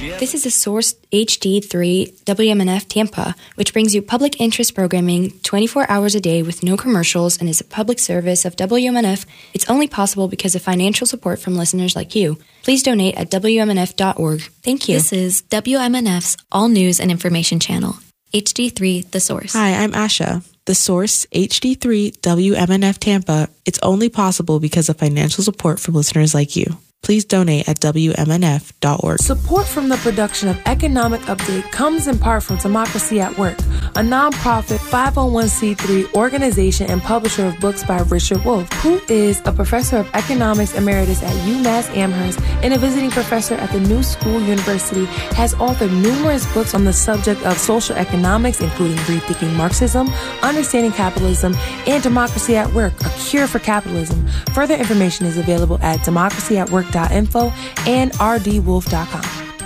This is the Source HD3 WMNF Tampa, which brings you public interest programming 24 hours a day with no commercials and is a public service of WMNF. It's only possible because of financial support from listeners like you. Please donate at WMNF.org. Thank you. This is WMNF's All News and Information Channel, HD3 The Source. Hi, I'm Asha. The Source HD3 WMNF Tampa. It's only possible because of financial support from listeners like you. Please donate at WMNF.org. Support from the production of Economic Update comes in part from Democracy at Work, a nonprofit 501c3 organization and publisher of books by Richard Wolff, who is a professor of economics emeritus at UMass Amherst and a visiting professor at the New School University, has authored numerous books on the subject of social economics, including Rethinking Marxism, Understanding Capitalism, and Democracy at Work, A Cure for Capitalism. Further information is available at democracyatwork.info and rdwolf.com.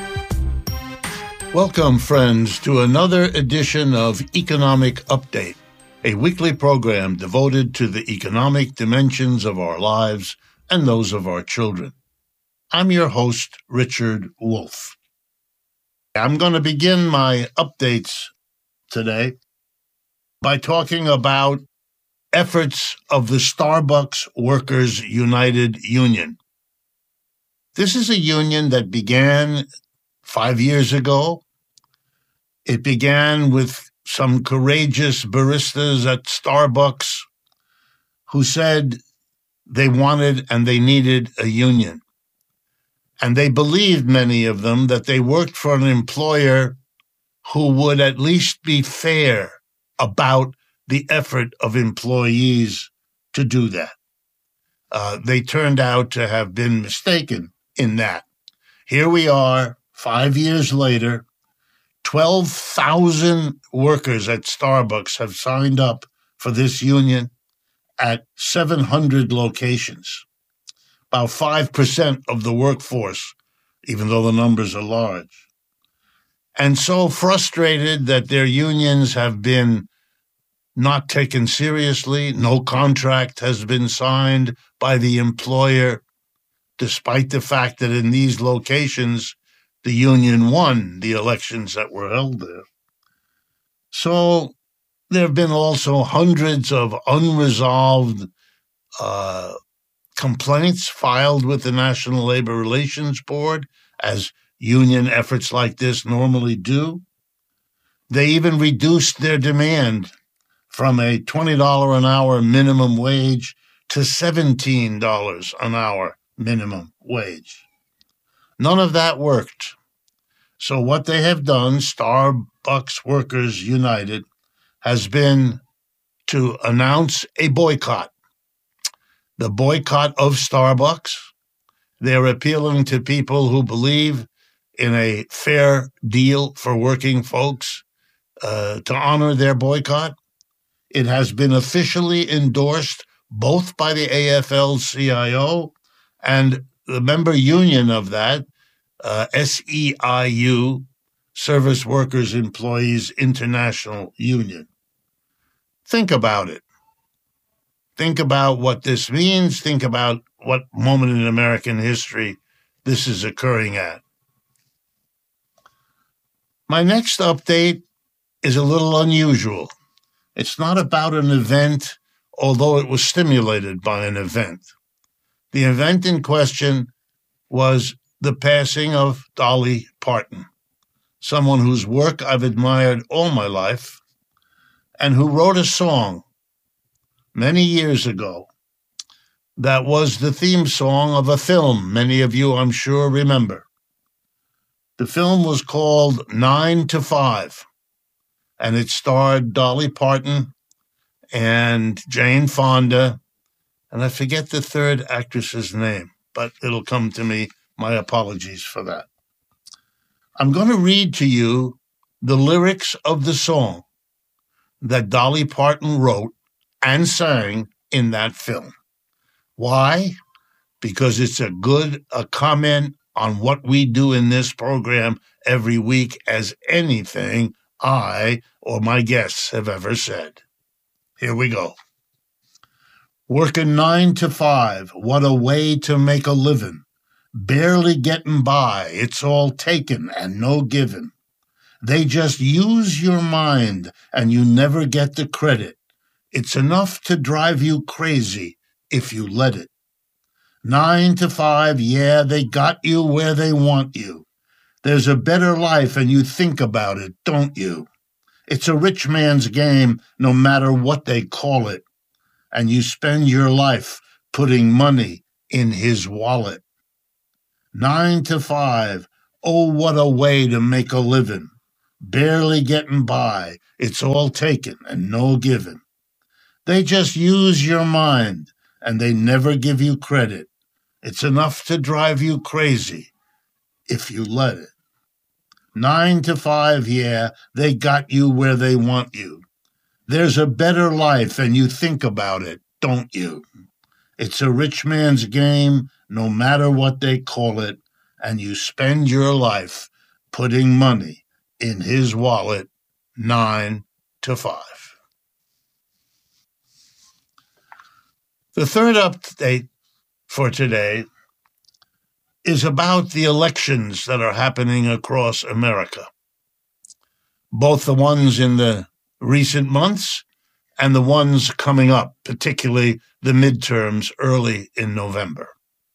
Welcome, friends, to another edition of Economic Update, a weekly program devoted to the economic dimensions of our lives and those of our children. I'm your host, Richard Wolff. I'm going to begin my updates today by talking about efforts of the Starbucks Workers United Union. This is a union that began 5 years ago. It began with some courageous baristas at Starbucks who said they wanted and they needed a union. And they believed, many of them, that they worked for an employer who would at least be fair about the effort of employees to do that. They turned out to have been mistaken in that. Here we are, 5 years later, 12,000 workers at Starbucks have signed up for this union at 700 locations, about 5% of the workforce, even though the numbers are large. And so frustrated that their unions have been not taken seriously, no contract has been signed by the employer, despite the fact that in these locations, the union won the elections that were held there. So there have been also hundreds of unresolved complaints filed with the National Labor Relations Board, as union efforts like this normally do. They even reduced their demand from a $20 an hour minimum wage to $17 an hour minimum wage. None of that worked. So what they have done, Starbucks Workers United, has been to announce a boycott. The boycott of Starbucks. They're appealing to people who believe in a fair deal for working folks to honor their boycott. It has been officially endorsed both by the AFL-CIO and the member union of that, SEIU, Service Workers Employees International Union. Think about it. Think about what this means. Think about what moment in American history this is occurring at. My next update is a little unusual. It's not about an event, although it was stimulated by an event. The event in question was the passing of Dolly Parton, someone whose work I've admired all my life, and who wrote a song many years ago that was the theme song of a film many of you, I'm sure, remember. The film was called 9 to 5, and it starred Dolly Parton and Jane Fonda, and I forget the third actress's name, but it'll come to me. My apologies for that. I'm going to read to you the lyrics of the song that Dolly Parton wrote and sang in that film. Why? Because it's a comment on what we do in this program every week as anything I or my guests have ever said. Here we go. Working 9 to 5, what a way to make a living. barely getting by. It's all taken and no given. They just use your mind and you never get the credit. It's enough to drive you crazy if you let it. 9 to 5, yeah, they got you where they want you. There's a better life and you think about it, don't you? It's a rich man's game, no matter what they call it. And you spend your life putting money in his wallet. 9 to 5, oh, what a way to make a living. Barely getting by, it's all taken and no given. They just use your mind, and they never give you credit. It's enough to drive you crazy if you let it. 9 to 5, yeah, they got you where they want you. There's a better life, and you think about it, don't you? It's a rich man's game, no matter what they call it, and you spend your life putting money in his wallet. 9 to 5. The third update for today is about the elections that are happening across America, both the ones in the recent months and the ones coming up, particularly the midterms early in November.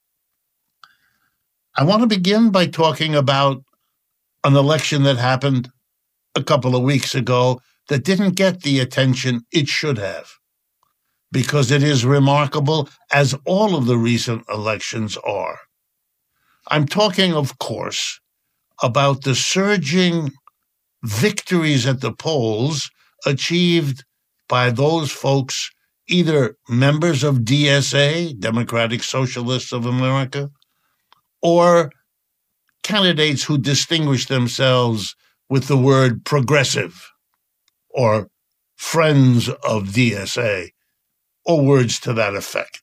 I want to begin by talking about an election that happened a couple of weeks ago that didn't get the attention it should have, because it is remarkable, as all of the recent elections are. I'm talking, of course, about the surging victories at the polls achieved by those folks, either members of DSA, Democratic Socialists of America, or candidates who distinguish themselves with the word progressive, or friends of DSA, or words to that effect.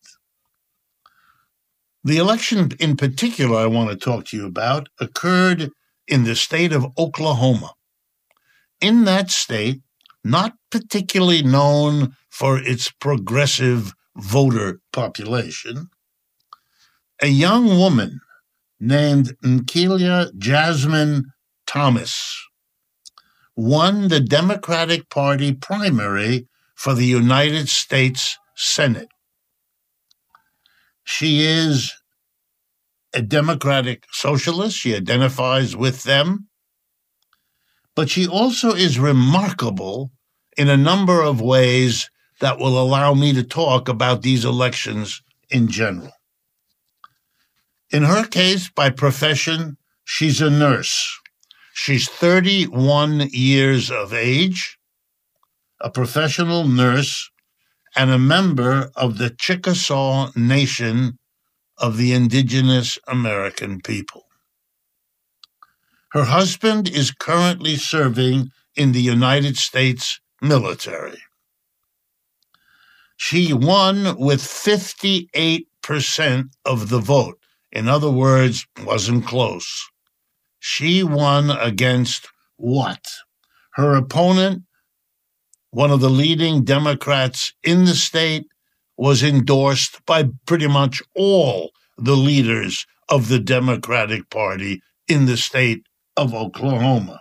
The election in particular I want to talk to you about occurred in the state of Oklahoma. In that state, not particularly known for its progressive voter population, a young woman named Nkelia Jasmine Thomas won the Democratic Party primary for the United States Senate. She is a Democratic Socialist. She identifies with them. But she also is remarkable in a number of ways that will allow me to talk about these elections in general. In her case, by profession, she's a nurse. She's 31 years of age, a professional nurse, and a member of the Chickasaw Nation of the indigenous American people. Her husband is currently serving in the United States military. She won with 58% of the vote. In other words, wasn't close. She won against what? Her opponent, one of the leading Democrats in the state, was endorsed by pretty much all the leaders of the Democratic Party in the state of Oklahoma.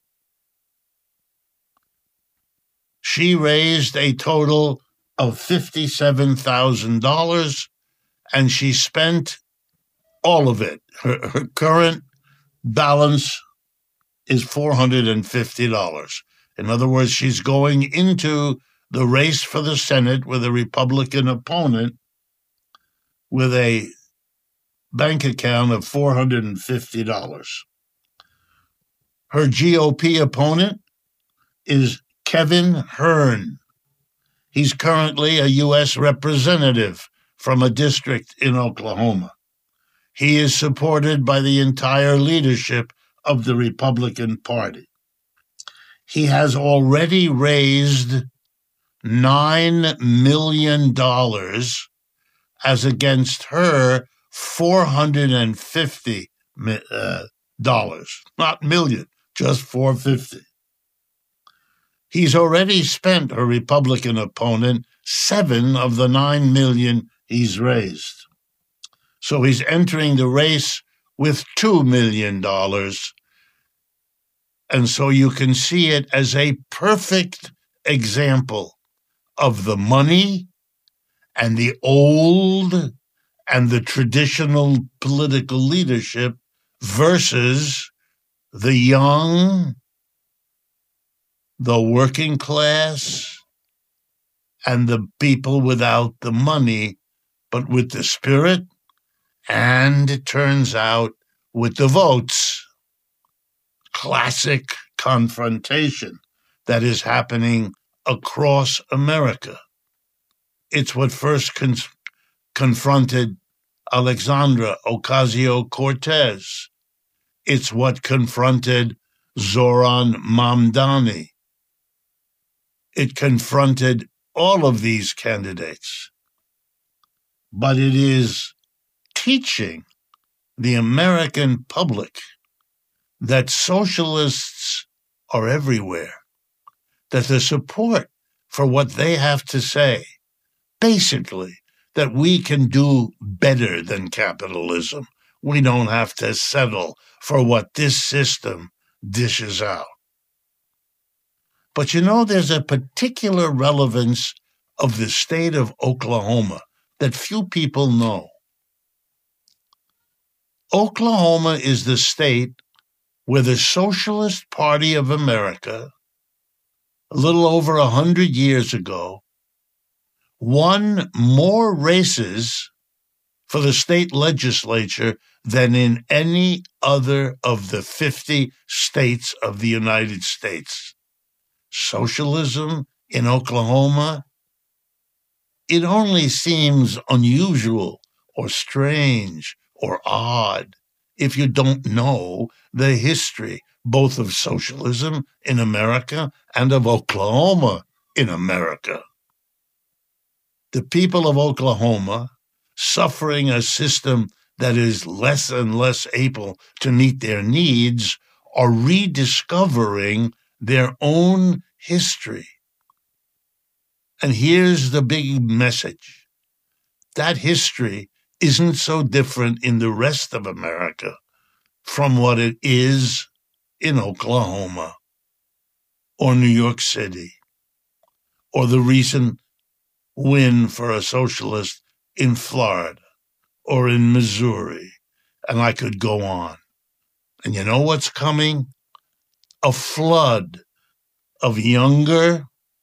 She raised a total of $57,000, and she spent all of it. Her current balance is $450. In other words, she's going into the race for the Senate with a Republican opponent with a bank account of $450. Her GOP opponent is Kevin Hern. He's currently a U.S. representative from a district in Oklahoma. He is supported by the entire leadership of the Republican Party. He has already raised $9 million as against her $450. Not million, just $450. He's already spent, her Republican opponent, 7 of the $9 million he's raised. So he's entering the race with $2 million. And so you can see it as a perfect example of the money and the old and the traditional political leadership versus the young, the working class, and the people without the money, but with the spirit, and it turns out with the votes. Classic confrontation that is happening across America. It's what first confronted Alexandra Ocasio-Cortez. It's what confronted Zoran Mamdani. It confronted all of these candidates. But it is teaching the American public that socialists are everywhere, that the support for what they have to say, basically, that we can do better than capitalism. We don't have to settle for what this system dishes out. But you know, there's a particular relevance of the state of Oklahoma that few people know. Oklahoma is the state where the Socialist Party of America, a little over 100 years ago, won more races for the state legislature than in any other of the 50 states of the United States. Socialism in Oklahoma, it only seems unusual or strange or odd if you don't know the history both of socialism in America and of Oklahoma in America. The people of Oklahoma, suffering a system that is less and less able to meet their needs, are rediscovering their own history. And here's the big message. That history isn't so different in the rest of America from what it is in Oklahoma or New York City or the recent win for a socialist in Florida or in Missouri, and I could go on. And you know what's coming? A flood of younger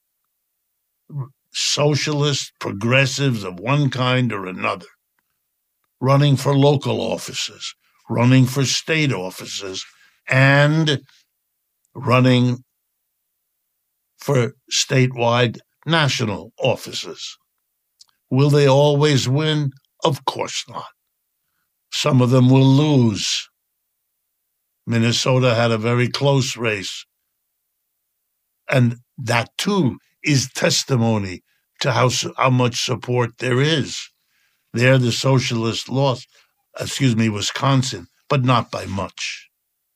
socialist progressives of one kind or another, running for local offices, running for state offices, and running for statewide national offices. Will they always win? Of course not. Some of them will lose. Minnesota had a very close race. And that, too, is testimony to how much support there is. There, the socialists lost, Wisconsin, but not by much.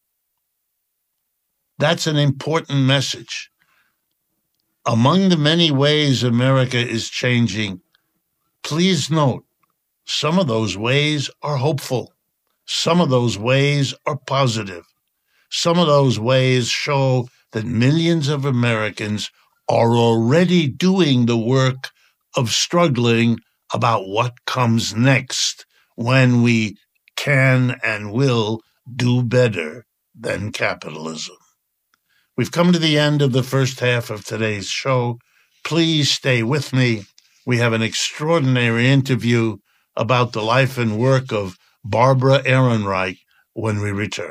That's an important message. Among the many ways America is changing, please note, some of those ways are hopeful. Some of those ways are positive. Some of those ways show that millions of Americans are already doing the work of struggling about what comes next when we can and will do better than capitalism. We've come to the end of the first half of today's show. Please stay with me. We have an extraordinary interview about the life and work of Barbara Ehrenreich when we return.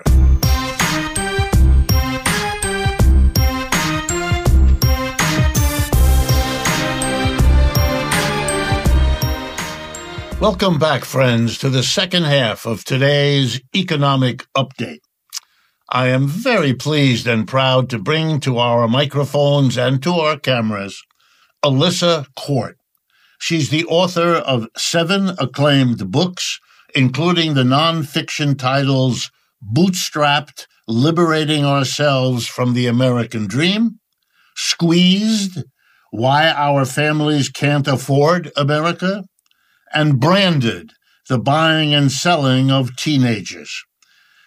Welcome back, friends, to the second half of today's economic update. I am very pleased and proud to bring to our microphones and to our cameras Alyssa Court. She's the author of 7 acclaimed books, including the nonfiction titles Bootstrapped, Liberating Ourselves from the American Dream, Squeezed, Why Our Families Can't Afford America, and Branded, The Buying and Selling of Teenagers.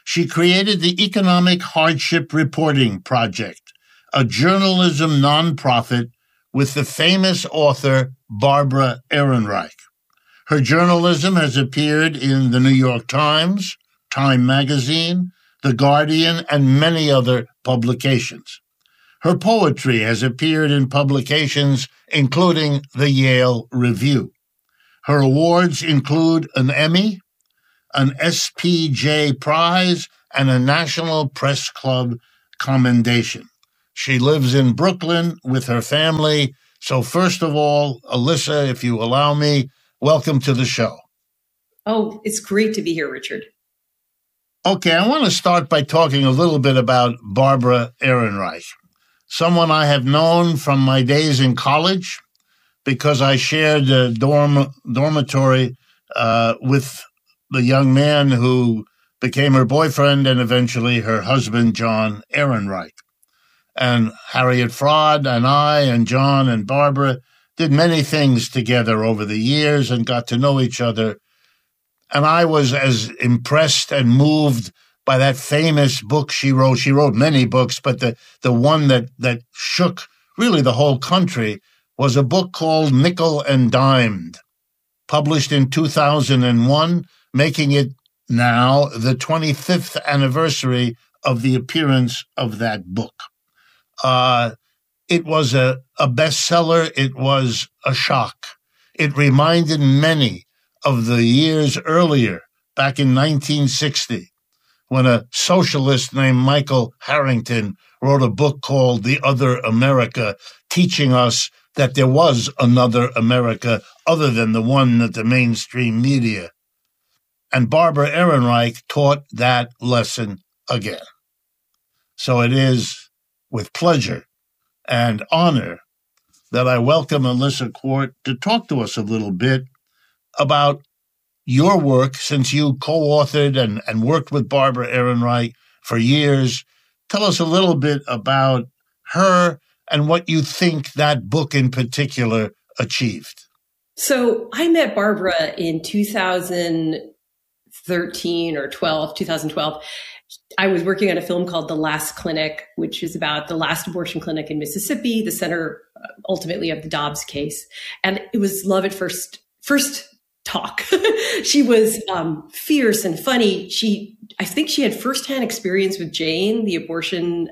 She created the Economic Hardship Reporting Project, a journalism nonprofit with the famous author Barbara Ehrenreich. Her journalism has appeared in the New York Times, Time Magazine, The Guardian, and many other publications. Her poetry has appeared in publications including the Yale Review. Her awards include an Emmy, an SPJ Prize, and a National Press Club commendation. She lives in Brooklyn with her family. So first of all, Alyssa, if you allow me, welcome to the show. Oh, it's great to be here, Richard. Okay, I want to start by talking a little bit about Barbara Ehrenreich, someone I have known from my days in college because I shared a dormitory with the young man who became her boyfriend and eventually her husband, John Ehrenreich. And Harriet Fraud and I and John and Barbara did many things together over the years and got to know each other. And I was as impressed and moved by that famous book she wrote. She wrote many books, but the one that shook really the whole country was a book called Nickel and Dimed, published in 2001, making it now the 25th anniversary of the appearance of that book. It was a bestseller. It was a shock. It reminded many of the years earlier, back in 1960, when a socialist named Michael Harrington wrote a book called The Other America, teaching us that there was another America other than the one that the mainstream media. And Barbara Ehrenreich taught that lesson again. So it is with pleasure and honor that I welcome Alyssa Quart to talk to us a little bit about your work, since you co-authored and worked with Barbara Ehrenreich for years. Tell us a little bit about her and what you think that book in particular achieved. So I met Barbara in 2013 or 2012. I was working on a film called The Last Clinic, which is about the last abortion clinic in Mississippi, the center ultimately of the Dobbs case. And it was love at first talk. She was fierce and funny. I think she had firsthand experience with Jane, the abortion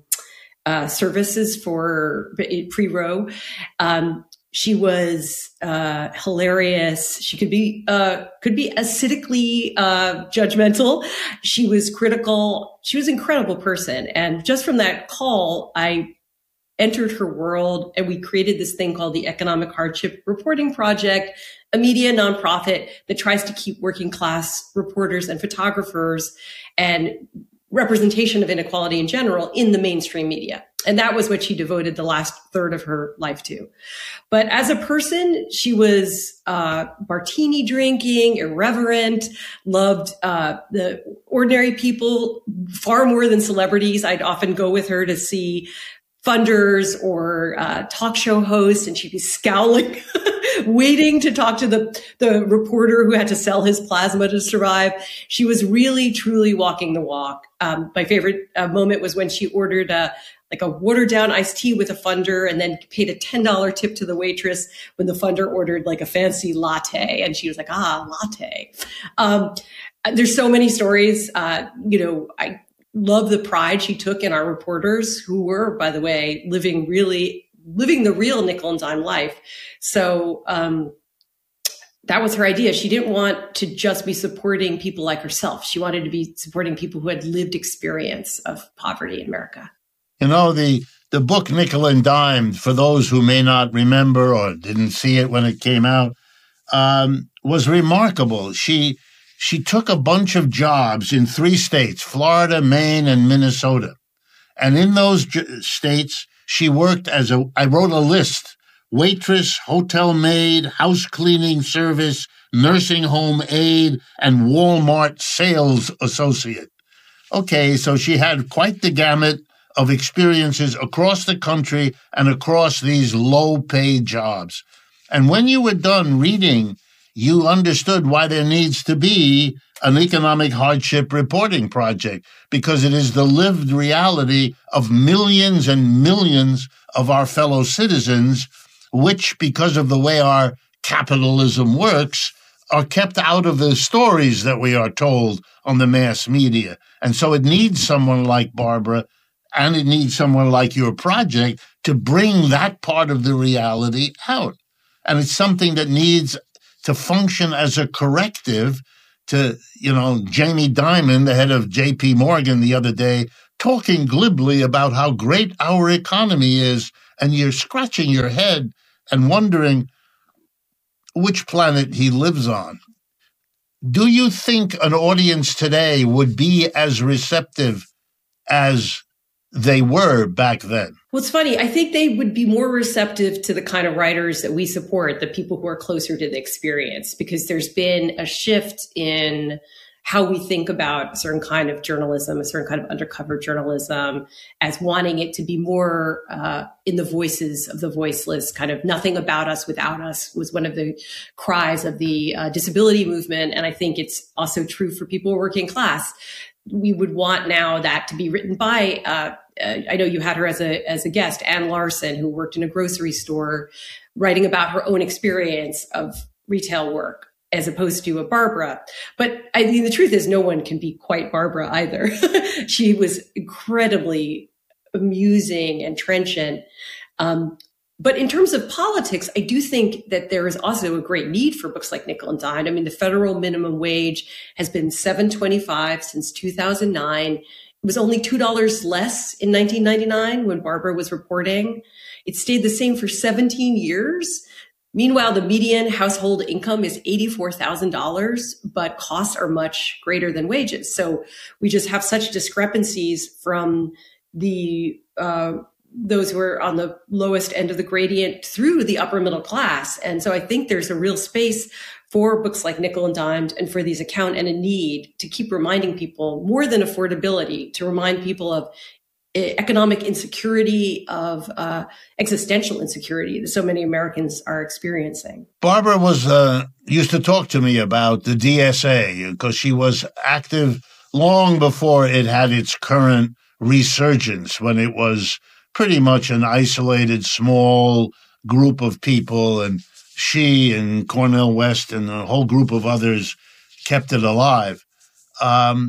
services for pre-Roe. She was hilarious. She could be acidically judgmental. She was critical. She was an incredible person. And just from that call, I entered her world, and we created this thing called the Economic Hardship Reporting Project, a media nonprofit that tries to keep working class reporters and photographers and representation of inequality in general in the mainstream media. And that was what she devoted the last third of her life to. But as a person, she was martini drinking, irreverent, loved the ordinary people far more than celebrities. I'd often go with her to see funders or talk show hosts, and she'd be scowling, waiting to talk to the reporter who had to sell his plasma to survive. She was really, truly walking the walk. My favorite moment was when she ordered a watered down iced tea with a funder and then paid a $10 tip to the waitress when the funder ordered like a fancy latte. And she was like, latte. There's so many stories. I love the pride she took in our reporters, who were, by the way, living the real nickel and dime life. So that was her idea. She didn't want to just be supporting people like herself. She wanted to be supporting people who had lived experience of poverty in America. You know, the book Nickel and Dime, for those who may not remember or didn't see it when it came out, was remarkable. She took a bunch of jobs in 3 states, Florida, Maine, and Minnesota. And in those states, she worked I wrote a list: waitress, hotel maid, house cleaning service, nursing home aide, and Walmart sales associate. Okay, so she had quite the gamut of experiences across the country and across these low-paid jobs. And when you were done reading you understood why there needs to be an economic hardship reporting project, because it is the lived reality of millions and millions of our fellow citizens, which, because of the way our capitalism works, are kept out of the stories that we are told on the mass media. And so it needs someone like Barbara, and it needs someone like your project to bring that part of the reality out. And it's something that needs to function as a corrective to, Jamie Dimon, the head of J.P. Morgan the other day, talking glibly about how great our economy is. And you're scratching your head and wondering which planet he lives on. Do you think an audience today would be as receptive as they were back then? Well, it's funny. I think they would be more receptive to the kind of writers that we support, the people who are closer to the experience, because there's been a shift in how we think about a certain kind of journalism, a certain kind of undercover journalism, as wanting it to be more in the voices of the voiceless. Kind of nothing about us without us was one of the cries of the disability movement. And I think it's also true for people working class. We would want now that to be written by, I know you had her as a guest, Ann Larson, who worked in a grocery store, writing about her own experience of retail work, as opposed to a Barbara. But I mean, the truth is no one can be quite Barbara either. She was incredibly amusing and trenchant. But in terms of politics, I do think that there is also a great need for books like Nickel and Dime. I mean, the federal minimum wage has been $7.25 since 2009. It was only $2 less in 1999 when Barbara was reporting. It stayed the same for 17 years. Meanwhile, the median household income is $84,000, but costs are much greater than wages. So we just have such discrepancies from the those who are on the lowest end of the gradient through the upper middle class. And so I think there's a real space for books like Nickel and Dimed and for these account, and a need to keep reminding people, more than affordability, to remind people of economic insecurity, of existential insecurity that so many Americans are experiencing. Barbara used to talk to me about the DSA because she was active long before it had its current resurgence, when it was pretty much an isolated, small group of people, and she and Cornel West and a whole group of others kept it alive. How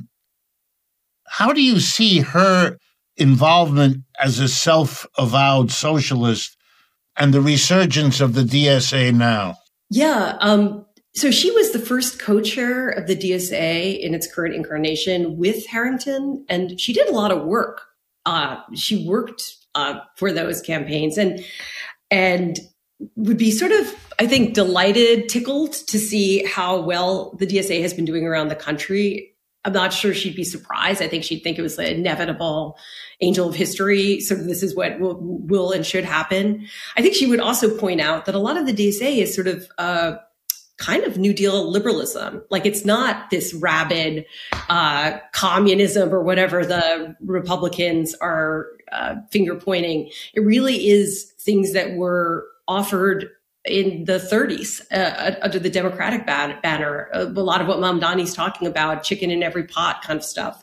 do you see her involvement as a self-avowed socialist and the resurgence of the DSA now? Yeah. So she was the first co-chair of the DSA in its current incarnation with Harrington, and she did a lot of work. She worked for those campaigns and would be sort of, I think, delighted, tickled to see how well the DSA has been doing around the country. I'm not sure she'd be surprised. I think she'd think it was the inevitable angel of history. Sort of, this is what will and should happen. I think she would also point out that a lot of the DSA is sort of kind of New Deal liberalism. Like, it's not this rabid communism or whatever the Republicans are finger pointing. It really is things that were offered in the 30s under the Democratic banner. A lot of what Mamdani's talking about, chicken in every pot kind of stuff.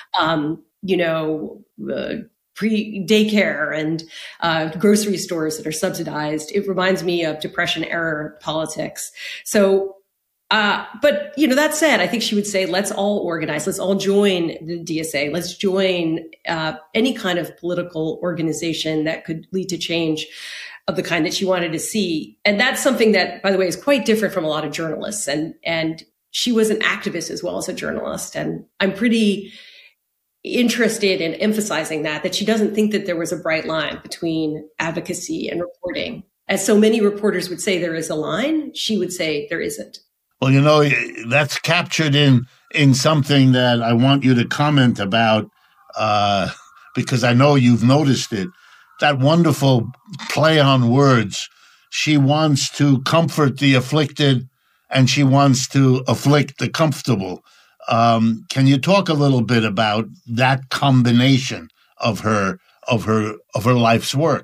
Pre-daycare and grocery stores that are subsidized. It reminds me of Depression era politics. So, but that said, I think she would say, let's all organize. Let's all join the DSA. Let's join any kind of political organization that could lead to change of the kind that she wanted to see. And that's something that, by the way, is quite different from a lot of journalists. And she was an activist as well as a journalist. And I'm pretty interested in emphasizing that she doesn't think that there was a bright line between advocacy and reporting. As so many reporters would say there is a line, she would say there isn't. Well, that's captured in something that I want you to comment about, because I know you've noticed it. That wonderful play on words. She wants to comfort the afflicted, and she wants to afflict the comfortable. Can you talk a little bit about that combination of her life's work?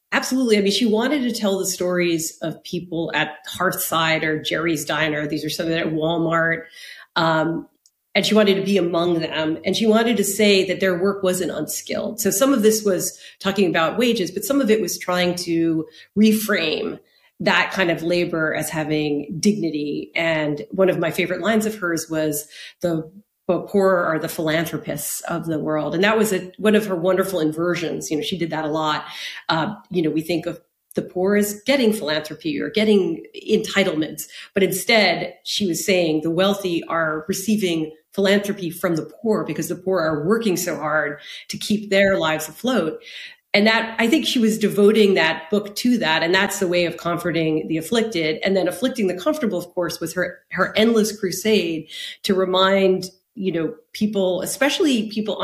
Absolutely. I mean, she wanted to tell the stories of people at Hearthside or Jerry's Diner. These are some at Walmart. And she wanted to be among them. And she wanted to say that their work wasn't unskilled. So some of this was talking about wages, but some of it was trying to reframe that kind of labor as having dignity. And one of my favorite lines of hers was the poor are the philanthropists of the world. And that was one of her wonderful inversions. She did that a lot. We think of the poor as getting philanthropy or getting entitlements, but instead she was saying the wealthy are receiving philanthropy from the poor because the poor are working so hard to keep their lives afloat. And that, I think she was devoting that book to that. And that's the way of comforting the afflicted. And then afflicting the comfortable, of course, was her endless crusade to remind, people, especially people